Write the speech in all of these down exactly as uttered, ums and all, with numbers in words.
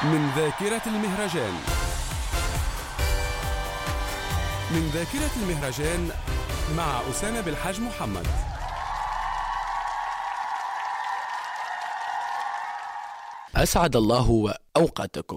من ذاكرة المهرجان. من ذاكرة المهرجان مع أسامة بالحاج محمد. أسعد الله أوقاتكم.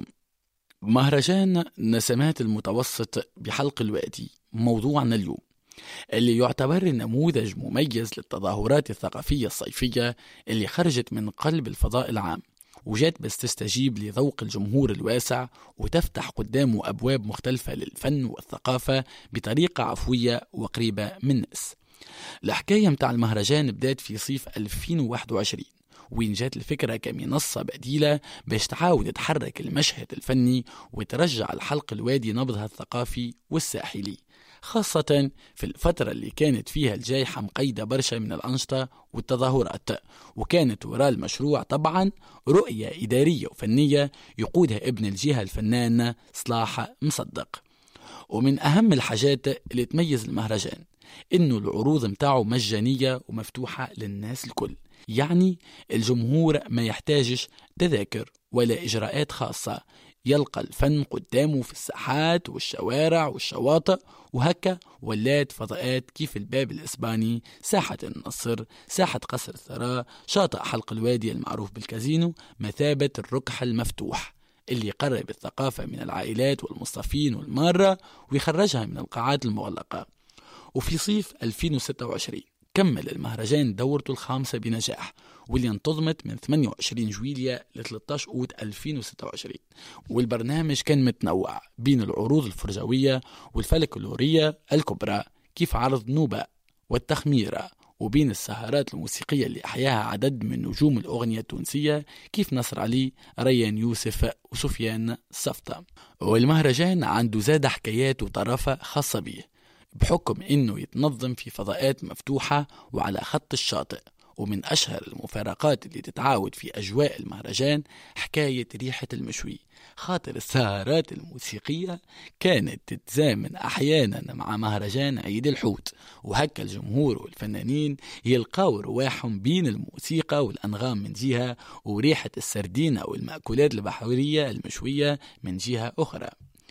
مهرجان نسمات المتوسط بحلق الوادي موضوعنا اليوم، اللي يعتبر نموذج مميز للتظاهرات الثقافية الصيفية اللي خرجت من قلب الفضاء العام وجات بس تستجيب لذوق الجمهور الواسع وتفتح قدامه أبواب مختلفة للفن والثقافة بطريقة عفوية وقريبة من الناس. الحكاية متاع المهرجان بدأت في صيف ألفين وواحد وعشرين، وين جات الفكرة كمنصة بديلة باش تعاود تحرك المشهد الفني وترجع الحلق الوادي نبضها الثقافي والساحلي، خاصة في الفترة اللي كانت فيها الجائحة مقيدة برشا من الأنشطة والتظاهرات. وكانت وراء المشروع طبعا رؤية إدارية وفنية يقودها ابن الجهة الفنان صلاح مصدق. ومن أهم الحاجات اللي تميز المهرجان إنه العروض متاعه مجانية ومفتوحة للناس الكل، يعني الجمهور ما يحتاجش تذاكر ولا إجراءات خاصة، يلقى الفن قدامه في الساحات والشوارع والشواطئ. وهكا ولات فضاءات كيف الباب الإسباني، ساحة النصر، ساحة قصر الثراء، شاطئ حلق الوادي المعروف بالكازينو، مثابة الركح المفتوح اللي يقرب الثقافة من العائلات والمصطفين والمارة ويخرجها من القاعات المغلقة. وفي صيف ألفين وستة وعشرين كمل المهرجان دورته الخامسة بنجاح، واللي انتظمت من ثمانية وعشرين جويلية ل ثلاثة عشر أوت ألفين وستة وعشرين. والبرنامج كان متنوع بين العروض الفرجوية والفلكلورية الكبرى كيف عرض نوبة والتخميرة، وبين السهرات الموسيقية اللي أحياها عدد من نجوم الأغنية التونسية كيف نصر علي، ريان يوسف وسفيان الصفطة. والمهرجان عنده زاد حكايات وطرافة خاصة به بحكم إنه يتنظم في فضاءات مفتوحة وعلى خط الشاطئ. ومن أشهر المفارقات اللي تتعاود في أجواء المهرجان حكاية ريحة المشوي، خاطر السهرات الموسيقية كانت تتزامن أحيانا مع مهرجان عيد الحوت، وهكا الجمهور والفنانين يلقاو رواحهم بين الموسيقى والأنغام من جهة وريحة السردين أو المأكولات البحرية المشوية من جهة أخرى.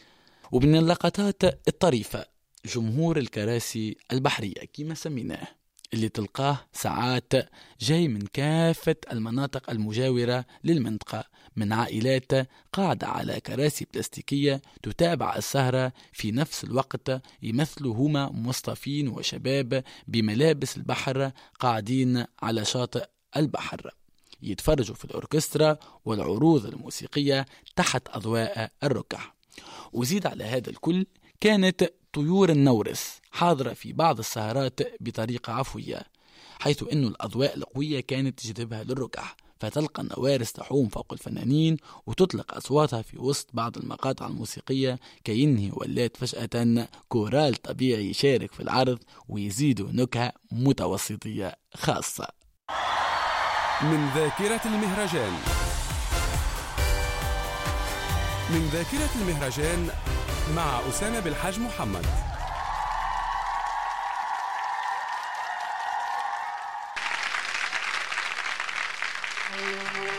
ومن اللقطات الطريفة جمهور الكراسي البحرية كما سميناه، اللي تلقاه ساعات جاي من كافة المناطق المجاورة للمنطقة من عائلات قاعدة على كراسي بلاستيكية تتابع السهرة في نفس الوقت، يمثلوا هما مصطفين وشباب بملابس البحر قاعدين على شاطئ البحر يتفرجوا في الأوركسترا والعروض الموسيقية تحت أضواء الركح. وزيد على هذا الكل كانت طيور النورس حاضرة في بعض السهرات بطريقة عفوية، حيث أن الأضواء القوية كانت تجذبها للركح، فتلقى النوارس تحوم فوق الفنانين وتطلق أصواتها في وسط بعض المقاطع الموسيقية كأنه ولات فجأة كورال طبيعي يشارك في العرض ويزيدوا نكهة متوسطية خاصة. من ذاكرة المهرجان. من ذاكرة المهرجان مع أسامة بالحاج محمد.